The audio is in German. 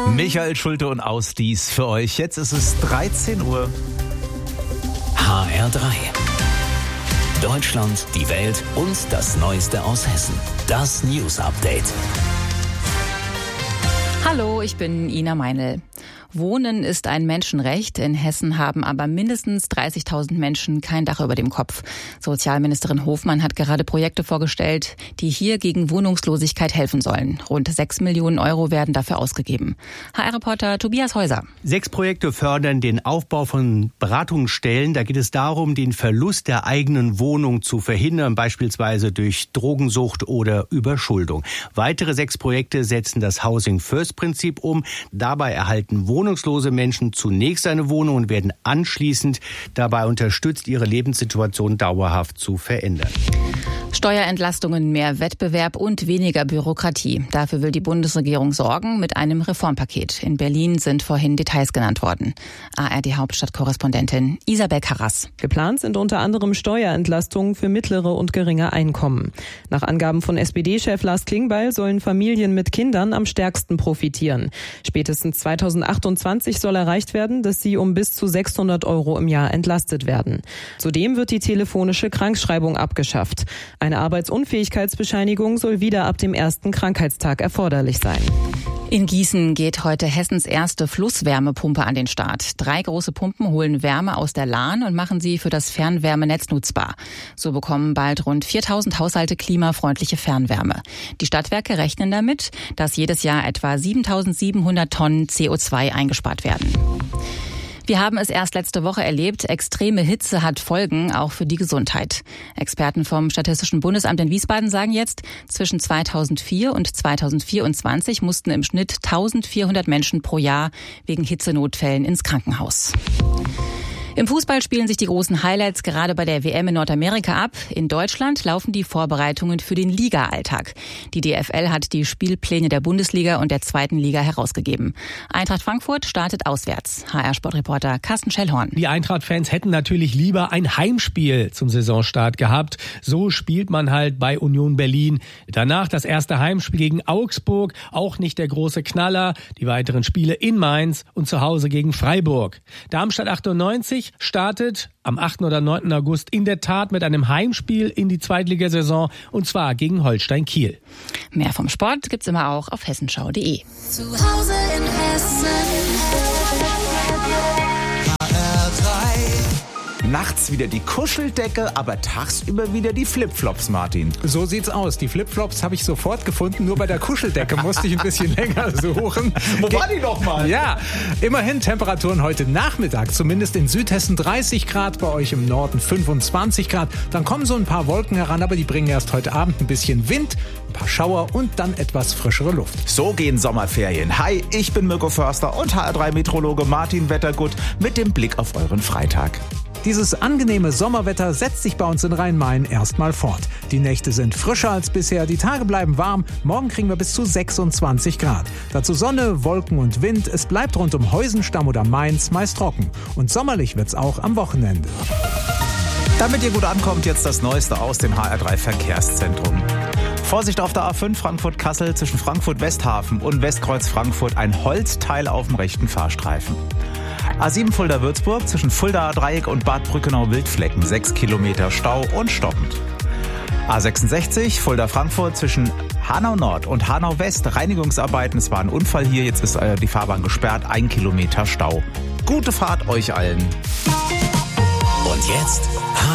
Michael Schulte und Ausdies für euch. Jetzt ist es 13 Uhr. HR3. Deutschland, die Welt und das Neueste aus Hessen. Das News Update. Hallo, ich bin Ina Meinl. Wohnen ist ein Menschenrecht. In Hessen haben aber mindestens 30.000 Menschen kein Dach über dem Kopf. Sozialministerin Hofmann hat gerade Projekte vorgestellt, die hier gegen Wohnungslosigkeit helfen sollen. Rund 6 Millionen Euro werden dafür ausgegeben. HR-Reporter Tobias Häuser. 6 Projekte fördern den Aufbau von Beratungsstellen. Da geht es darum, den Verlust der eigenen Wohnung zu verhindern, beispielsweise durch Drogensucht oder Überschuldung. Weitere 6 Projekte setzen das Housing-First-Prinzip um. Dabei erhalten wohnungslose Menschen zunächst eine Wohnung und werden anschließend dabei unterstützt, ihre Lebenssituation dauerhaft zu verändern. Steuerentlastungen, mehr Wettbewerb und weniger Bürokratie. Dafür will die Bundesregierung sorgen mit einem Reformpaket. In Berlin sind vorhin Details genannt worden. ARD-Hauptstadtkorrespondentin Isabel Karras. Geplant sind unter anderem Steuerentlastungen für mittlere und geringe Einkommen. Nach Angaben von SPD-Chef Lars Klingbeil sollen Familien mit Kindern am stärksten profitieren. Spätestens 2028 soll erreicht werden, dass sie um bis zu 600 Euro im Jahr entlastet werden. Zudem wird die telefonische Krankschreibung abgeschafft. Eine Arbeitsunfähigkeitsbescheinigung soll wieder ab dem ersten Krankheitstag erforderlich sein. In Gießen geht heute Hessens erste Flusswärmepumpe an den Start. 3 große Pumpen holen Wärme aus der Lahn und machen sie für das Fernwärmenetz nutzbar. So bekommen bald rund 4.000 Haushalte klimafreundliche Fernwärme. Die Stadtwerke rechnen damit, dass jedes Jahr etwa 7.700 Tonnen CO2 eingespart werden. Wir haben es erst letzte Woche erlebt, extreme Hitze hat Folgen, auch für die Gesundheit. Experten vom Statistischen Bundesamt in Wiesbaden sagen jetzt, zwischen 2004 und 2024 mussten im Schnitt 1.400 Menschen pro Jahr wegen Hitzenotfällen ins Krankenhaus. Im Fußball spielen sich die großen Highlights gerade bei der WM in Nordamerika ab. In Deutschland laufen die Vorbereitungen für den Liga-Alltag. Die DFL hat die Spielpläne der Bundesliga und der 2. Liga herausgegeben. Eintracht Frankfurt startet auswärts. HR-Sportreporter Carsten Schellhorn. Die Eintracht-Fans hätten natürlich lieber ein Heimspiel zum Saisonstart gehabt. So spielt man halt bei Union Berlin. Danach das erste Heimspiel gegen Augsburg. Auch nicht der große Knaller. Die weiteren Spiele in Mainz und zu Hause gegen Freiburg. Darmstadt 98 startet am 8. oder 9. August in der Tat mit einem Heimspiel in die Zweitligasaison und zwar gegen Holstein Kiel. Mehr vom Sport gibt's immer auch auf hessenschau.de. Zu Hause in Hessen. Nachts wieder die Kuscheldecke, aber tagsüber wieder die Flipflops, Martin. So sieht's aus. Die Flipflops habe ich sofort gefunden. Nur bei der Kuscheldecke musste ich ein bisschen länger suchen. Wo war die noch mal? Ja, immerhin Temperaturen heute Nachmittag. Zumindest in Südhessen 30 Grad, bei euch im Norden 25 Grad. Dann kommen so ein paar Wolken heran, aber die bringen erst heute Abend ein bisschen Wind, ein paar Schauer und dann etwas frischere Luft. So gehen Sommerferien. Hi, ich bin Mirko Förster und HR3-Meteorologe Martin Wettergut mit dem Blick auf euren Freitag. Dieses angenehme Sommerwetter setzt sich bei uns in Rhein-Main erstmal fort. Die Nächte sind frischer als bisher, die Tage bleiben warm. Morgen kriegen wir bis zu 26 Grad. Dazu Sonne, Wolken und Wind. Es bleibt rund um Heusenstamm oder Mainz meist trocken. Und sommerlich wird's auch am Wochenende. Damit ihr gut ankommt, jetzt das Neueste aus dem HR3 Verkehrszentrum. Vorsicht auf der A5 Frankfurt-Kassel zwischen Frankfurt-Westhafen und Westkreuz Frankfurt ein Holzteil auf dem rechten Fahrstreifen. A7 Fulda-Würzburg zwischen Fuldaer Dreieck und Bad Brückenau-Wildflecken 6 Kilometer Stau und stoppend. A66 Fulda-Frankfurt zwischen Hanau-Nord und Hanau-West Reinigungsarbeiten. Es war ein Unfall hier, jetzt ist die Fahrbahn gesperrt, 1 Kilometer Stau. Gute Fahrt euch allen. Und jetzt